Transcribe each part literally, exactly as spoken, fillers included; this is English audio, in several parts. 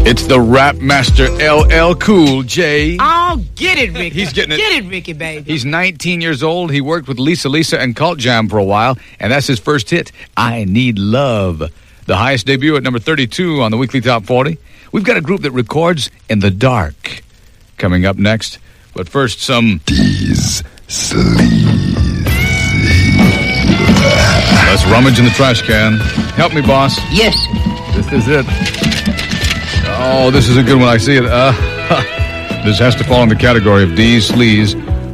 It's the rap master L L Cool J. Oh, get it, Ricky. He's getting it. Get it, Ricky, baby. He's nineteen years old. He worked with Lisa Lisa and Cult Jam for a while, and that's his first hit, I Need Love. The highest debut at number thirty-two on the Weekly Top forty. We've got a group that records in the dark. Coming up next, but first some... These sleaze. Let's rummage in the trash can. Help me, boss. Yes. This is it. Oh, this is a good one. I see it. Uh, this has to fall in the category of D's sleaze.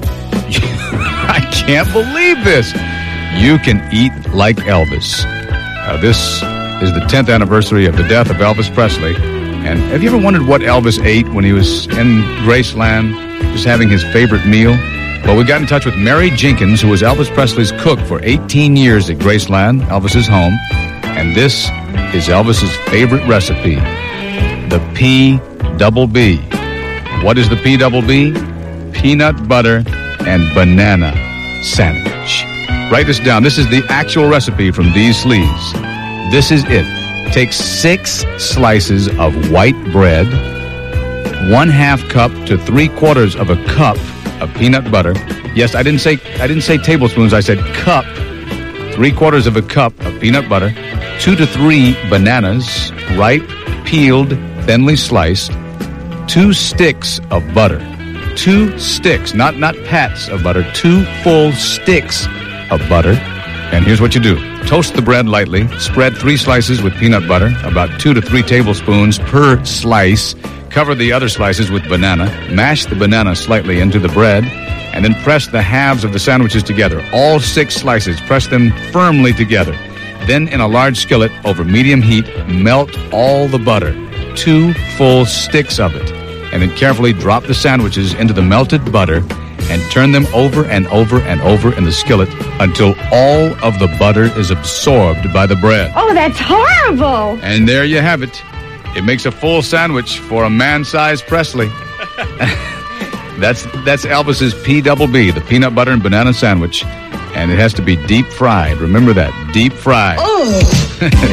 I can't believe this. You can eat like Elvis. Uh, this is the tenth anniversary of the death of Elvis Presley. And have you ever wondered what Elvis ate when he was in Graceland, just having his favorite meal? Well, we got in touch with Mary Jenkins, who was Elvis Presley's cook for eighteen years at Graceland, Elvis's home. And this is Elvis's favorite recipe, the P double B. What is the P double B? Peanut butter and banana sandwich. Write this down. This is the actual recipe from D's Sleaze. This is it. Take six slices of white bread, one half cup to three quarters of a cup of peanut butter. Yes, I didn't say I didn't say tablespoons. I said cup. Three quarters of a cup of peanut butter, two to three bananas, ripe, peeled, thinly sliced, two sticks of butter, two sticks, not not pats of butter, two full sticks of butter. And here's what you do. Toast the bread lightly, spread three slices with peanut butter, about two to three tablespoons per slice. Cover the other slices with banana, mash the banana slightly into the bread, and then press the halves of the sandwiches together. All six slices, press them firmly together. Then in a large skillet over medium heat, melt all the butter, two full sticks of it, and then carefully drop the sandwiches into the melted butter and turn them over and over and over in the skillet until all of the butter is absorbed by the bread. Oh, that's horrible. And there you have it. It makes a full sandwich for a man-sized Presley. that's that's Elvis's P double B, the peanut butter and banana sandwich. And it has to be deep fried. Remember that, deep fried. Oh.